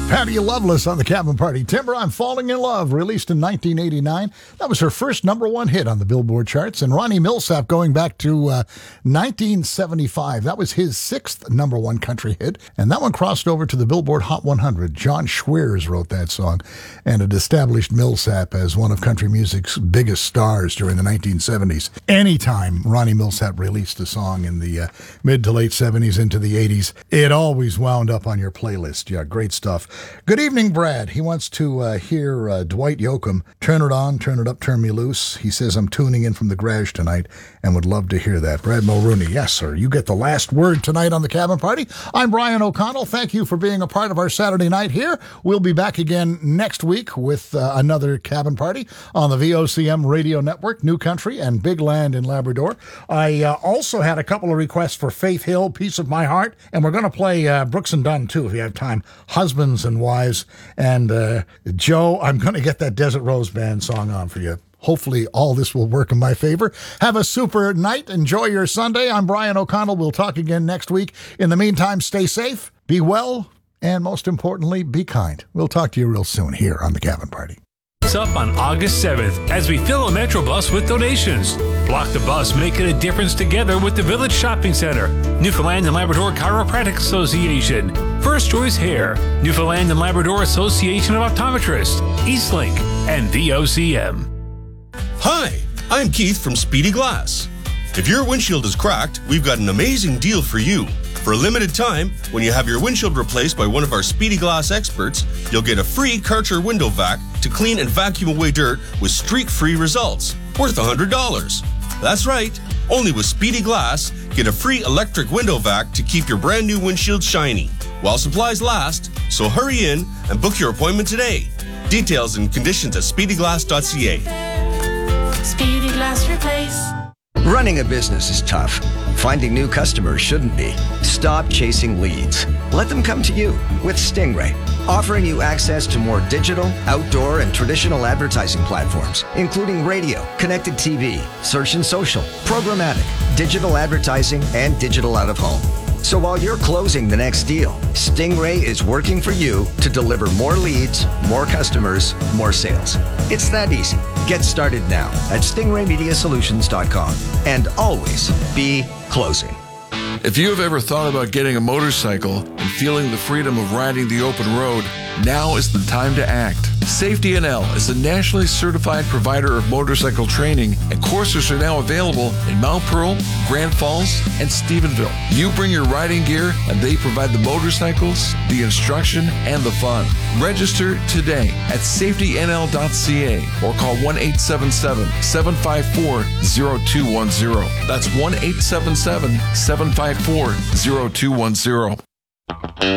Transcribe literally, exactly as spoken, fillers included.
Patty Loveless on the Cabin Party. Timber, I'm Falling in Love, released in nineteen eighty-nine. That was her first number one hit on the Billboard charts. And Ronnie Milsap going back to uh, nineteen seventy-five. That was his sixth number one country hit. And that one crossed over to the Billboard Hot one hundred. John Schweers wrote that song. And it established Milsap as one of country music's biggest stars during the nineteen seventies. Anytime Ronnie Milsap released a song in the uh, mid to late seventies into the eighties, it always wound up on your playlist. Yeah, great stuff. Good evening, Brad. He wants to uh, hear uh, Dwight Yoakam, Turn It On, Turn It Up, Turn Me Loose. He says, I'm tuning in from the garage tonight and would love to hear that. Brad Mulrooney, yes, sir. You get the last word tonight on the Cabin Party. I'm Brian O'Connell. Thank you for being a part of our Saturday night here. We'll be back again next week with uh, another Cabin Party on the V O C M Radio Network, New Country, and Big Land in Labrador. I uh, also had a couple of requests for Faith Hill, Piece of My Heart, and we're going to play uh, Brooks and Dunn, too, if you have time. Husbands and Wives. And uh, Joe, I'm going to get that Desert Rose Band song on for you. Hopefully all this will work in my favor. Have a super night. Enjoy your Sunday. I'm Brian O'Connell. We'll talk again next week. In the meantime, stay safe, be well, and most importantly, be kind. We'll talk to you real soon here on the Cabin Party. Up on August seventh as we fill a Metro bus with donations. Block the bus, making a difference together with the Village Shopping Center, Newfoundland and Labrador Chiropractic Association, First Choice Hair, Newfoundland and Labrador Association of Optometrists, Eastlink, and V O C M. Hi, I'm Keith from Speedy Glass. If your windshield is cracked, we've got an amazing deal for you. For a limited time, when you have your windshield replaced by one of our Speedy Glass experts, you'll get a free Karcher window vac to clean and vacuum away dirt with streak-free results, worth one hundred dollars. That's right, only with Speedy Glass, get a free electric window vac to keep your brand new windshield shiny, while supplies last, so hurry in and book your appointment today. Details and conditions at speedy glass dot c a. Speedy Glass Replace. Running a business is tough. Finding new customers shouldn't be. Stop chasing leads. Let them come to you with Stingray, offering you access to more digital, outdoor, and traditional advertising platforms, including radio, connected T V, search and social, programmatic, digital advertising, and digital out-of-home. So while you're closing the next deal, Stingray is working for you to deliver more leads, more customers, more sales. It's that easy. Get started now at stingray media solutions dot com and always be closing. If you have ever thought about getting a motorcycle and feeling the freedom of riding the open road, now is the time to act. Safety N L is a nationally certified provider of motorcycle training, and courses are now available in Mount Pearl, Grand Falls, and Stephenville. You bring your riding gear, and they provide the motorcycles, the instruction, and the fun. Register today at safety n l dot c a or call one eight seven seven, seven five four, zero two one zero. That's one eight seven seven, seven five four, zero two one zero.